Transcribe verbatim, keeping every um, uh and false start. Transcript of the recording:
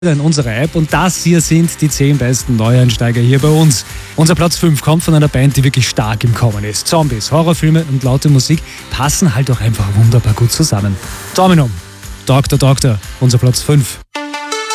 in unserer App und das hier sind die zehn besten Neueinsteiger hier bei uns. Unser Platz fünf kommt von einer Band, die wirklich stark im Kommen ist. Zombies, Horrorfilme und laute Musik passen halt auch einfach wunderbar gut zusammen. Daumen um. Doktor Doktor, unser Platz fünf.